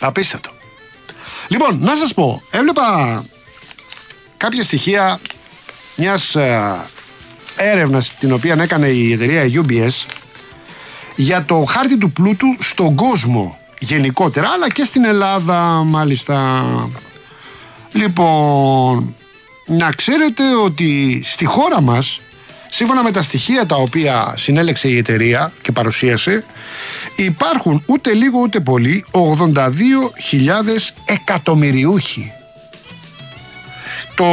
Απίστευτο. Λοιπόν, να σας πω, έβλεπα κάποια στοιχεία μιας έρευνας την οποία έκανε η εταιρεία UBS για το χάρτη του πλούτου στον κόσμο γενικότερα, αλλά και στην Ελλάδα μάλιστα. Λοιπόν, να ξέρετε ότι στη χώρα μας, σύμφωνα με τα στοιχεία τα οποία συνέλεξε η εταιρεία και παρουσίασε, υπάρχουν ούτε λίγο ούτε πολύ 82.000 εκατομμυριούχοι. Το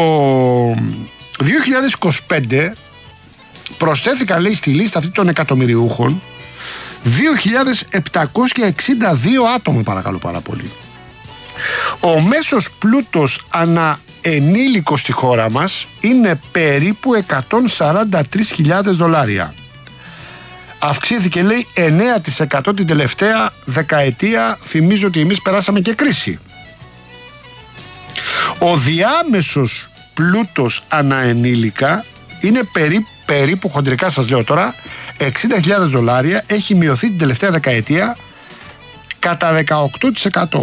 2025 προσθέθηκαν, λέει, στη λίστα αυτή των εκατομμυριούχων 2.762 άτομα, παρακαλώ πάρα πολύ. Ο μέσος πλούτος ανά ενήλικο στη χώρα μας είναι περίπου 143.000 δολάρια. Αυξήθηκε, λέει, 9% την τελευταία δεκαετία. Θυμίζω ότι εμείς περάσαμε και κρίση. Ο διάμεσος πλούτος ανά ενήλικα είναι περίπου χοντρικά, σας λέω τώρα, 60.000 δολάρια. Έχει μειωθεί την τελευταία δεκαετία κατά 18%.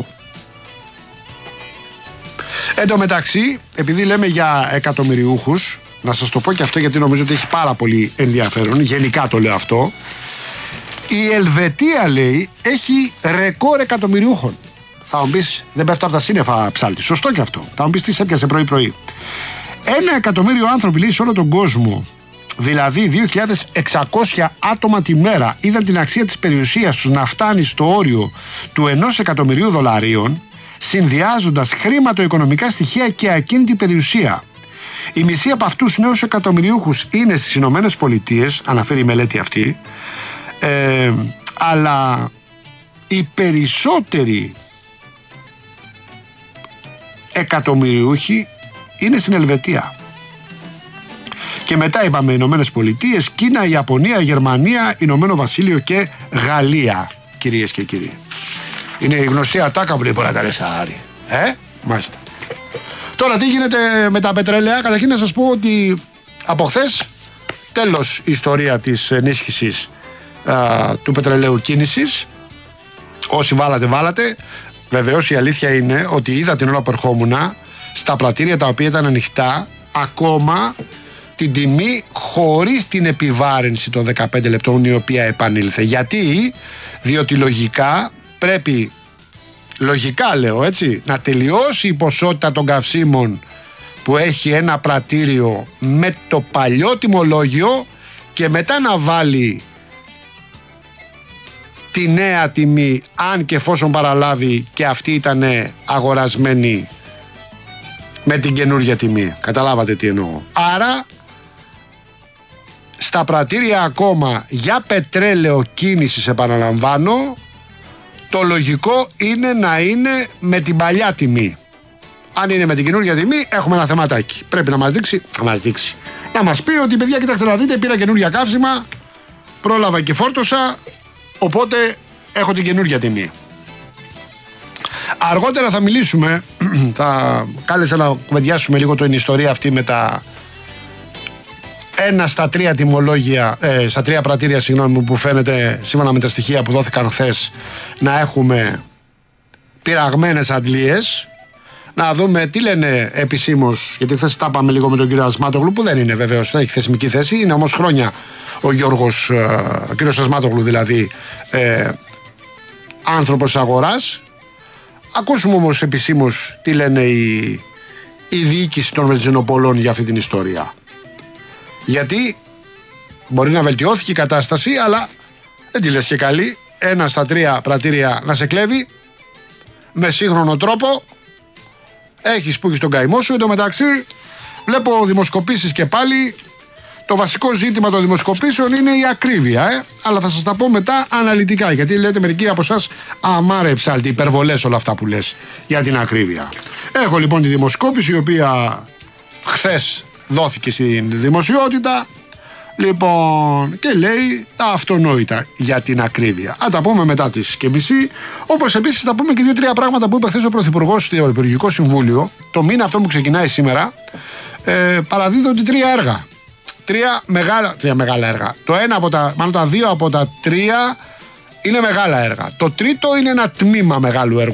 Εν τω μεταξύ, επειδή λέμε για εκατομμυριούχους, να σας το πω και αυτό γιατί νομίζω ότι έχει πάρα πολύ ενδιαφέρον, γενικά το λέω αυτό. Η Ελβετία, λέει, έχει ρεκόρ εκατομμυριούχων. Θα μου πεις, δεν πέφτει από τα σύννεφα ψάλτη. Σωστό και αυτό. Θα μου πεις, τι σε έπιασε πρωί-πρωί. 1 εκατομμύριο άνθρωποι, λέει, σε όλο τον κόσμο, δηλαδή 2.600 άτομα τη μέρα, είδαν την αξία της περιουσίας τους να φτάνει στο όριο του 1 εκατομμυρίου δολαρίων, συνδυάζοντας χρηματοοικονομικά στοιχεία και ακίνητη περιουσία. Η μισή από αυτούς τους νέους εκατομμυριούχους είναι στις Ηνωμένες Πολιτείες, αναφέρει η μελέτη αυτή, αλλά οι περισσότεροι εκατομμυριούχοι είναι στην Ελβετία. Και μετά είπαμε Ηνωμένες Πολιτείες, Κίνα, Ιαπωνία, Γερμανία, Ηνωμένο Βασίλειο και Γαλλία, κυρίες και κύριοι. Είναι η γνωστή ατάκα που λέει πολλά τα λεφτά, Άρη. Μάλιστα. Τώρα τι γίνεται με τα πετρέλαια? Καταρχήν να σας πω ότι από χθες τέλος η ιστορία της ενίσχυσης του πετρελαίου κίνησης. Όσοι βάλατε. Βεβαίως η αλήθεια είναι ότι είδα την ώρα που ερχόμουνα στα πρατήρια τα οποία ήταν ανοιχτά ακόμα την τιμή χωρίς την επιβάρυνση των 15 λεπτών η οποία επανήλθε. Γιατί? Διότι λογικά πρέπει, λογικά λέω έτσι, να τελειώσει η ποσότητα των καυσίμων που έχει ένα πρατήριο με το παλιό τιμολόγιο και μετά να βάλει τη νέα τιμή, αν και εφόσον παραλάβει και αυτή ήταν αγορασμένη με την καινούργια τιμή. Καταλάβατε τι εννοώ. Άρα στα πρατήρια ακόμα για πετρέλαιο κίνησης, επαναλαμβάνω, το λογικό είναι να είναι με την παλιά τιμή. Αν είναι με την καινούργια τιμή, έχουμε ένα θεματάκι. Πρέπει να μας δείξει, να μας πει ότι, παιδιά, κοιτάξτε να δείτε, πήρα καινούργια καύσιμα, πρόλαβα και φόρτωσα, οπότε έχω την καινούργια τιμή. Αργότερα θα μιλήσουμε, θα κάλεσα να κουβεντιάσουμε λίγο την ιστορία αυτή με τα 1 στα 3 τιμολόγια, στα 3 πρατήρια, συγγνώμη, που φαίνεται σύμφωνα με τα στοιχεία που δόθηκαν χθες να έχουμε πειραγμένες αντλίες. Να δούμε τι λένε επισήμως, γιατί χθες τα πάμε λίγο με τον κύριο Ασμάτογλου, που δεν είναι βεβαίως, δεν έχει θεσμική θέση, είναι όμως χρόνια ο Γιώργος, ο κύριος Ασμάτογλου δηλαδή, άνθρωπος αγοράς. Ακούσουμε όμως επισήμως τι λένε η διοίκηση των βενζινοπολών για αυτή την ιστορία. Γιατί μπορεί να βελτιώθηκε η κατάσταση, αλλά δεν τη λες και καλή. 1 στα 3 πρατήρια να σε κλέβει με σύγχρονο τρόπο. Έχεις που έχεις τον καημό σου. Εν τω μεταξύ βλέπω δημοσκοπήσεις και πάλι. Το βασικό ζήτημα των δημοσκοπήσεων είναι η ακρίβεια, αλλά θα σας τα πω μετά αναλυτικά, γιατί λέτε μερικοί από εσάς, αμάρε ψάλτη, υπερβολές όλα αυτά που λες για την ακρίβεια. Έχω λοιπόν τη δημοσκόπηση, η οποία χθες δόθηκε στην δημοσιότητα, λοιπόν, και λέει τα αυτονόητα για την ακρίβεια. Θα τα πούμε μετά τις και μισή, όπως επίσης θα πούμε και 2-3 πράγματα που είπε χθες ο Πρωθυπουργός στο Υπουργικό Συμβούλιο, το μήνα αυτό που ξεκινάει σήμερα, παραδίδονται 3 έργα. 3 μεγάλα έργα. Μάλλον τα 2 από τα 3 είναι μεγάλα έργα. Το τρίτο είναι ένα τμήμα μεγάλου έργου.